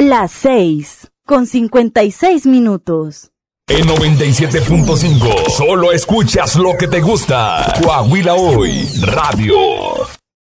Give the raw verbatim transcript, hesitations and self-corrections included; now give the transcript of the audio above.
Las seis, con cincuenta y seis minutos. En noventa y siete punto cinco, solo escuchas lo que te gusta. Coahuila Hoy, Radio.